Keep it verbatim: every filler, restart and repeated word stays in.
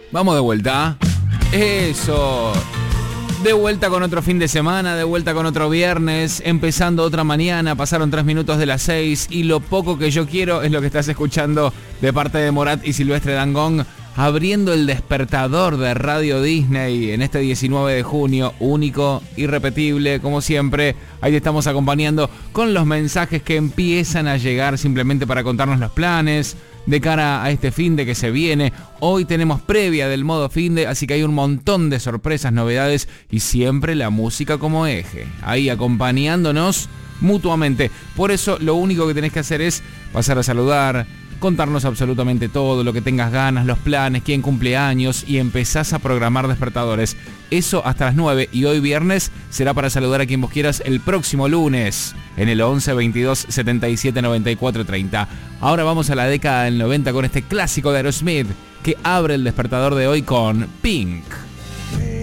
Vamos de vuelta. Eso. De vuelta con otro fin de semana, de vuelta con otro viernes, empezando otra mañana, pasaron tres minutos de las seis y lo poco que yo quiero es lo que estás escuchando de parte de Morat y Silvestre Dangond, abriendo el despertador de Radio Disney en este diecinueve de junio, único, irrepetible, como siempre. Ahí te estamos acompañando con los mensajes que empiezan a llegar simplemente para contarnos los planes de cara a este finde que se viene. Hoy tenemos previa del modo finde, así que hay un montón de sorpresas, novedades y siempre la música como eje, ahí acompañándonos mutuamente. Por eso lo único que tenés que hacer es pasar a saludar, contarnos absolutamente todo, lo que tengas ganas, los planes, quién cumple años y empezás a programar despertadores. Eso hasta las nueve y hoy viernes será para saludar a quien vos quieras el próximo lunes en el once veintidós setenta y siete noventa y cuatro treinta. Ahora vamos a la década del noventa con este clásico de Aerosmith que abre el despertador de hoy con Pink.